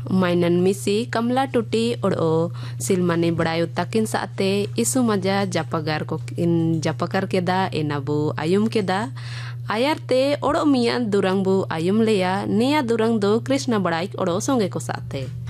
mainan misi Kamla Tuti odo silmani berayu takin saate isu maja japakar keda enabu ayum keda ayarte odo mian durang bu ayum leya nia durang do Krishna beraik odo songe ko saate